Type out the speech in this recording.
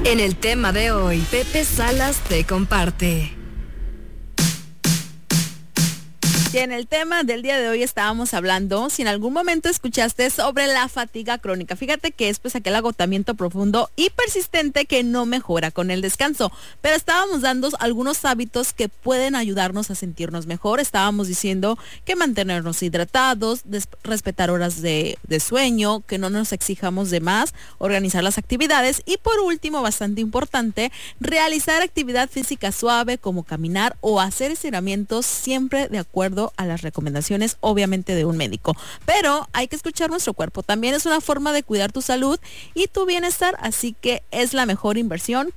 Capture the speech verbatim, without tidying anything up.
En el tema de hoy, Pepe Salas te comparte. Y en el tema del día de hoy estábamos hablando, si en algún momento escuchaste sobre la fatiga crónica, fíjate que es pues aquel agotamiento profundo y persistente que no mejora con el descanso, pero estábamos dando algunos hábitos que pueden ayudarnos a sentirnos mejor. Estábamos diciendo que mantenernos hidratados, des- respetar horas de, de sueño, que no nos exijamos de más, organizar las actividades y por último, bastante importante, realizar actividad física suave como caminar o hacer estiramientos siempre de acuerdo a las recomendaciones, obviamente, de un médico. Pero hay que escuchar nuestro cuerpo. También es una forma de cuidar tu salud y tu bienestar, así que es la mejor inversión